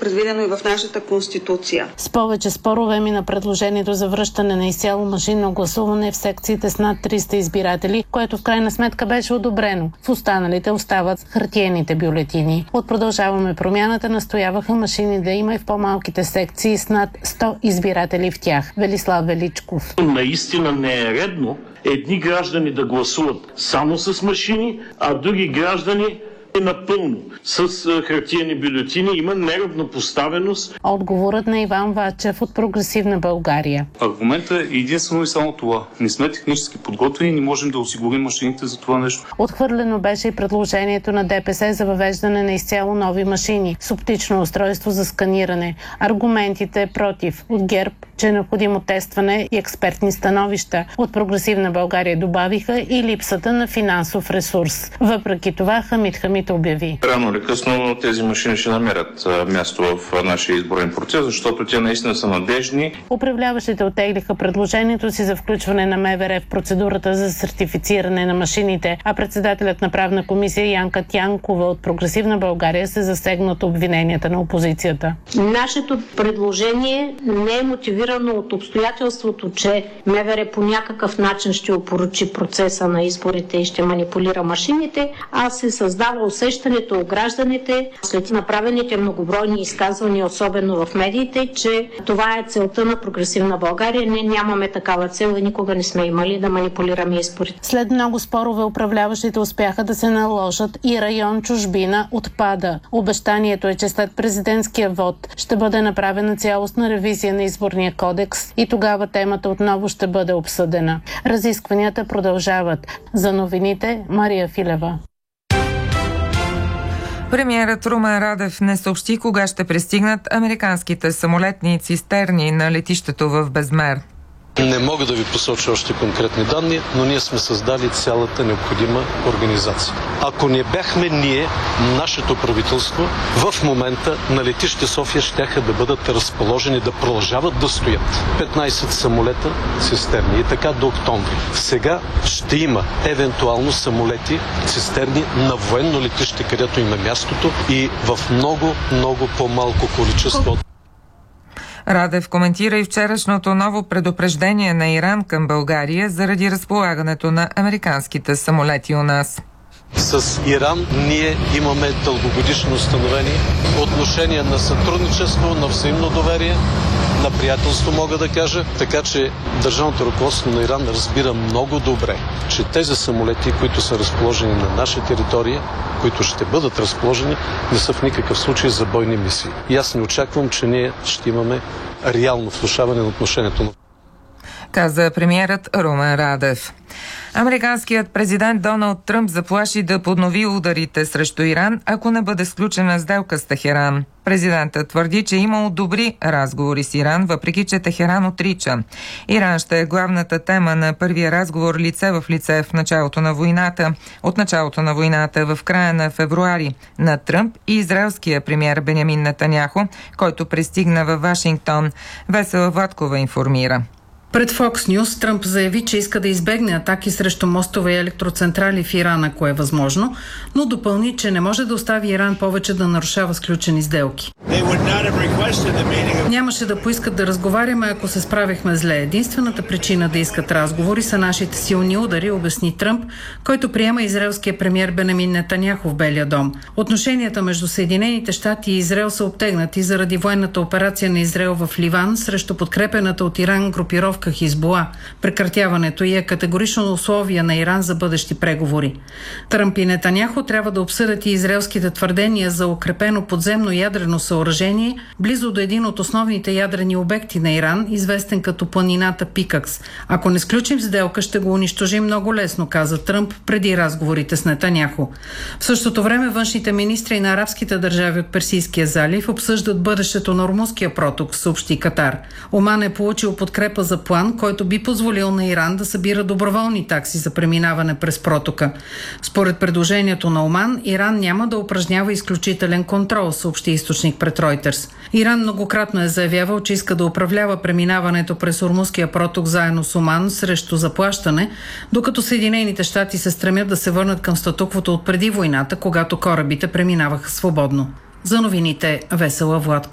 предвидено и в нашата Конституция. С повече спорове мина предложението за връщане на изцяло машинно гласуване в секциите с над 300 избиратели, което в крайна сметка беше одобрено. В останалите остават хартиените бюлетини. От Продължаваме промяната настояваха машини да има и в по-малките секции с над 100 избиратели в тях. Велислав Величков. Наистина не е редно едни граждани да гласуват само с машини, а други граждани напълно с хартиени бюлетини. Има неравнопоставеност. Отговорът на Иван Вачев от Прогресивна България. Аргументът е единствено и само това. Не сме технически подготвени и не можем да осигурим машините за това нещо. Отхвърлено беше и предложението на ДПС за въвеждане на изцяло нови машини с оптично устройство за сканиране. Аргументите против от ГЕРБ, че е необходимо тестване и експертни становища. От Прогресивна България добавиха и липсата на финансов ресурс. Въпреки това Хамид обяви. Рано или късно тези машини ще намерят място в нашия изборен процес, защото те наистина са надежни. Управляващите оттеглиха предложението си за включване на МВР в процедурата за сертифициране на машините, а председателят на правна комисия Янка Тянкова от Прогресивна България се засегна от обвиненията на опозицията. Нашето предложение не е мотивирано от обстоятелството, че МВР по някакъв начин ще опорочи процеса на изборите и ще манипулира машините, а се създава усещането у гражданите след направените многобройни изказвания, особено в медиите, че това е целта на Прогресивна България. Не, нямаме такава цел и никога не сме имали да манипулираме изборите. След много спорове управляващите успяха да се наложат и район чужбина отпада. Обещанието е, че след президентския вод ще бъде направена цялостна ревизия на изборния кодекс и тогава темата отново ще бъде обсъдена. Разискванията продължават. За новините Мария Филева. Премиерът Румен Радев не съобщи кога ще пристигнат американските самолетни цистерни на летището в Безмер. Не мога да ви посоча още конкретни данни, но ние сме създали цялата необходима организация. Ако не бяхме ние, нашето правителство, в момента на летище София щяха да бъдат разположени, да продължават да стоят 15 самолета цистерни и така до октомври. Сега ще има евентуално самолети цистерни на военно летище, където има мястото и в много по-малко количество. Радев коментира и вчерашното ново предупреждение на Иран към България заради разполагането на американските самолети у нас. С Иран ние имаме дългогодишно установени отношения на сътрудничество, на взаимно доверие, на приятелство, мога да кажа. Така че държавното ръководство на Иран разбира много добре, че тези самолети, които са разположени на наша територия, които ще бъдат разположени, не са в никакъв случай за бойни мисии. И аз не очаквам, че ние ще имаме реално влошаване на отношението, каза премиерът Румен Радев. Американският президент Доналд Тръмп заплаши да поднови ударите срещу Иран, ако не бъде сключена сделка с Техеран. Президентът твърди, че имало добри разговори с Иран, въпреки че Техеран отрича. Иран ще е главната тема на първия разговор лице в лице в началото на войната. От началото на войната в края на февруари на Тръмп и израелския премиер Бенямин Нетаняху, който пристигна във Вашингтон. Весела Владкова информира. Пред Fox News Тръмп заяви, че иска да избегне атаки срещу мостове и електроцентрали в Иран, ако е възможно, но допълни, че не може да остави Иран повече да нарушава сключени сделки. Нямаше да поискат да разговаряме, ако се справихме зле. Единствената причина да искат разговори са нашите силни удари, обясни Тръмп, който приема израелския премиер Бенямин Нетаняху в Белия дом. Отношенията между Съединените щати и Израел са обтегнати заради военната операция на Израел в Ливан срещу подкрепената от Иран групировка Хизбула. Прекратяването й е категорично условие на Иран за бъдещи преговори. Тръмп и Нетаняху трябва да обсъдят и израелските твърдения за укрепено подземно ядрено съоръжение близо до един от основните ядрени обекти на Иран, известен като планината Пикакс. Ако не сключим сделка, ще го унищожим много лесно, каза Тръмп преди разговорите с Нетаняху. В същото време външните министри на арабските държави от Персийския залив обсъждат бъдещето на Ормузския проток, съобщи Катар. Оман е получил подкрепа за план, който би позволил на Иран да събира доброволни такси за преминаване през протока. Според предложението на Оман, Иран няма да упражнява изключителен контрол, съобщи източник пред Reuters. Иран многократно е заявявал, че иска да управлява преминаването през Ормузския проток заедно с Оман срещу заплащане, докато Съединените щати се стремят да се върнат към статуквото от преди войната, когато корабите преминаваха свободно. За новините Весела Владкова.